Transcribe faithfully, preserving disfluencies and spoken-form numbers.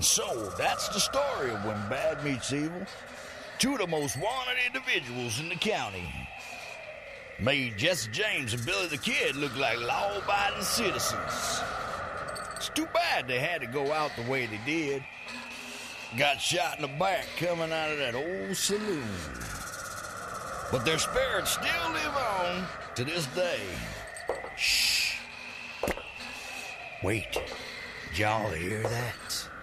so, that's the story of when bad meets evil. Two of the most wanted individuals in the county. Made Jesse James and Billy the Kid look like law-abiding citizens. It's too bad they had to go out the way they did. Got shot in the back coming out of that old saloon. But their spirits still live on to this day. Shh. Wait. Did y'all hear that?